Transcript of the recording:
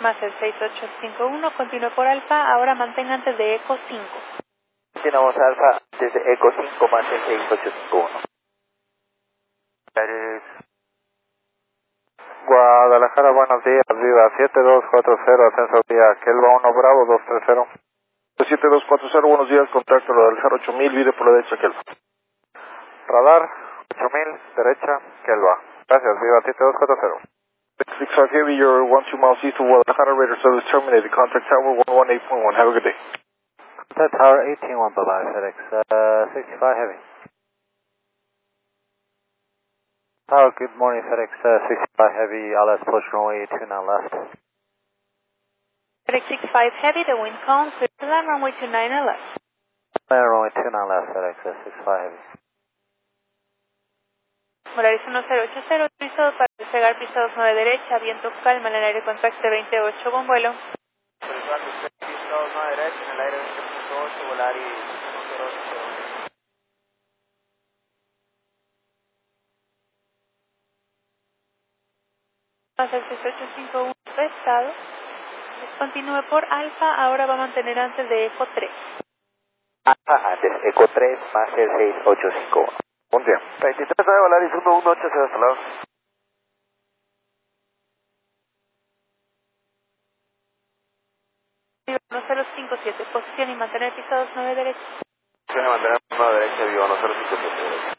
más el 6851, continúe por Alfa, ahora mantenga antes de Eco 5. Continuamos Alfa, desde Eco 5 más el 6851. Guadalajara, buenos días, Viva 7240, ascenso vía Kelva 1 Bravo 230. 7240, buenos días, contacto Guadalajara 8000, vire por la derecha, Kelva. Radar 8000, derecha, Kelva. Gracias, Viva 7240. 65 Heavy, you're 12 miles east of Guadalajara, radar service terminated, contact tower 118.1, have a good day. Contact tower 18-1, bye-bye, FedEx 65 Heavy. Tower, good morning, FedEx 65 Heavy, LS push runway 29 left. FedEx 65 Heavy, the wind calm, clear to land, runway 29 left. Runway 29 left, FedEx 65 Heavy. Volaris 1080, autorizado para despegar pista 29 derecha, viento calma en el aire con taxi 28, buen vuelo. Autorizando usted pista 29 derecha en el aire 20.8, Volaris 1080. Más el 6851 restado. Continúe por Alfa, ahora va a mantener antes de Eco 3. Alfa, antes Eco 3 más el 6851. Buen día. 23 de Volaris 118, hasta luego. Viva 1057, posición y mantener pista 29 derecha. Tiene que mantener 1 derecha, Viva 1057.